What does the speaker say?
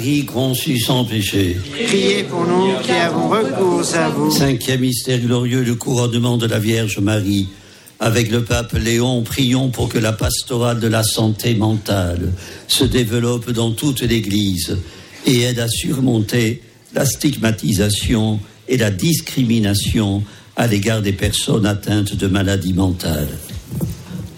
Marie, conçue sans péché. Priez pour nous qui avons recours à vous. Cinquième mystère glorieux, le couronnement de la Vierge Marie. Avec le pape Léon, prions pour que la pastorale de la santé mentale se développe dans toute l'Église et aide à surmonter la stigmatisation et la discrimination à l'égard des personnes atteintes de maladies mentales.